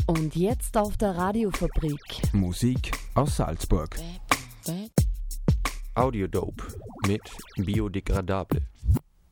Und jetzt auf der Radiofabrik. Musik aus Salzburg. Audiodope mit Biodegradable.